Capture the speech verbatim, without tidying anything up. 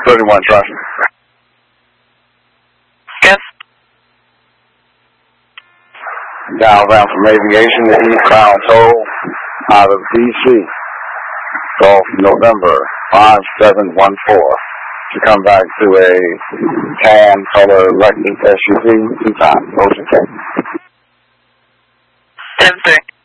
thirty-one traffic. Yes. Downbound from aviation to eastbound toll out of D C. Golf November five seven one four. To come back to a tan color Lexus S U V, two times. Motion ten. ten three.